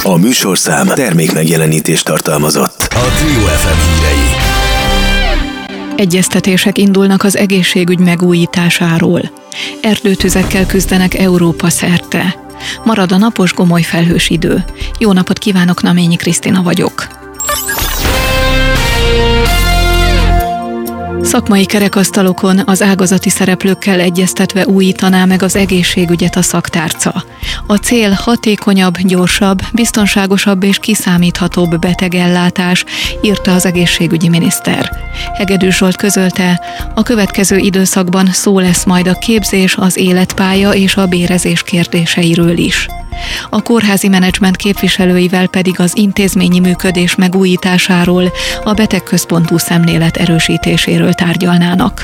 A műsorszám termékmegjelenítést tartalmazott. A Trio FM hírei. Egyeztetések indulnak az egészségügy megújításáról. Erdőtüzekkel küzdenek Európa szerte. Marad a napos, gomoly felhős idő. Jó napot kívánok, Naményi Krisztina vagyok. Szakmai kerekasztalokon az ágazati szereplőkkel egyeztetve újítaná meg az egészségügyet a szaktárca. A cél hatékonyabb, gyorsabb, biztonságosabb és kiszámíthatóbb betegellátás, írta az egészségügyi miniszter. Hegedűs Zsolt közölte, a következő időszakban szó lesz majd a képzés, az életpálya és a bérezés kérdéseiről is. A kórházi menedzsment képviselőivel pedig az intézményi működés megújításáról, a betegközpontú szemlélet erősítéséről tárgyalnának.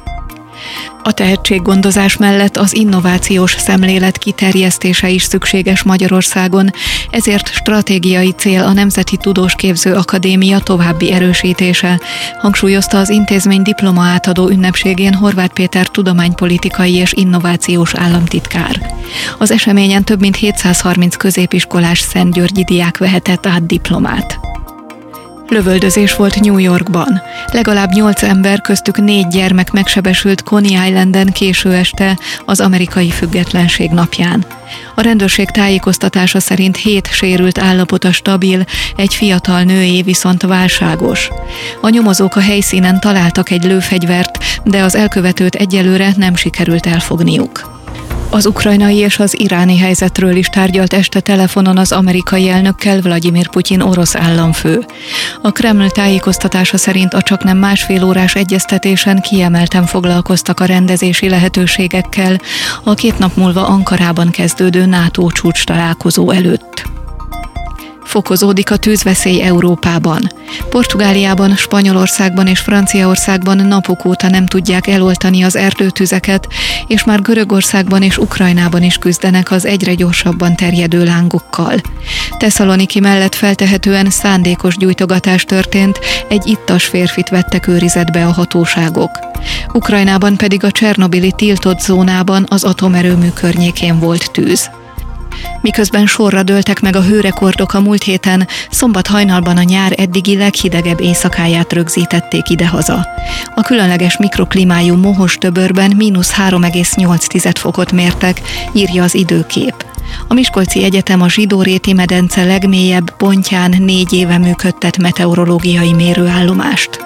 A tehetséggondozás mellett az innovációs szemlélet kiterjesztése is szükséges Magyarországon, ezért stratégiai cél a Nemzeti Tudósképző Akadémia további erősítése, hangsúlyozta az intézmény diploma átadó ünnepségén Horváth Péter tudománypolitikai és innovációs államtitkár. Az eseményen több mint 730 középiskolás szentgyörgyi diák vehetett át diplomát. Lövöldözés volt New Yorkban. Legalább 8 ember, köztük 4 gyermek megsebesült Coney Islanden késő este az amerikai függetlenség napján. A rendőrség tájékoztatása szerint 7 sérült állapota stabil, egy fiatal nőé viszont válságos. A nyomozók a helyszínen találtak egy lőfegyvert, de az elkövetőt egyelőre nem sikerült elfogniuk. Az ukrajnai és az iráni helyzetről is tárgyalt este telefonon az amerikai elnökkel Vladimir Putyin orosz államfő. A Kreml tájékoztatása szerint a csaknem másfél órás egyeztetésen kiemelten foglalkoztak a rendezési lehetőségekkel a 2 nap múlva Ankarában kezdődő NATO csúcs találkozó előtt. Fokozódik a tűzveszély Európában. Portugáliában, Spanyolországban és Franciaországban napok óta nem tudják eloltani az erdőtüzeket, és már Görögországban és Ukrajnában is küzdenek az egyre gyorsabban terjedő lángokkal. Tesszaloniki mellett feltehetően szándékos gyújtogatás történt, egy ittas férfit vettek őrizetbe a hatóságok. Ukrajnában pedig a csernobili tiltott zónában az atomerőmű környékén volt tűz. Miközben sorra dőltek meg a hőrekordok a múlt héten, szombat hajnalban a nyár eddigi leghidegebb éjszakáját rögzítették idehaza. A különleges mikroklimájú Mohos-töbörben -3,8 fokot mértek, írja az Időkép. A Miskolci Egyetem a Zsidóréti medence legmélyebb pontján 4 éve működtet meteorológiai mérőállomást.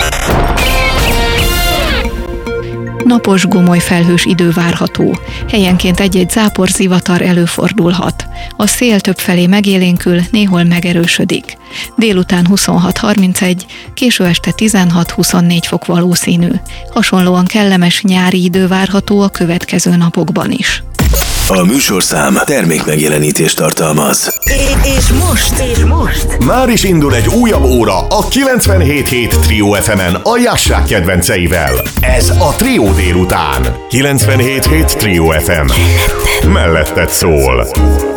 Napos, gomoly felhős idő várható. Helyenként egy-egy zápor, zivatar előfordulhat. A szél többfelé megélénkül, néhol megerősödik. Délután 26-31, késő este 16-24 fok valószínű. Hasonlóan kellemes nyári idő várható a következő napokban is. A műsorszám termékmegjelenítést tartalmaz. És most már is indul egy újabb óra a 97.7 Trio FM-en a Jassák kedvenceivel. Ez a Trio délután. 97.7 Trio FM. Melletted szól.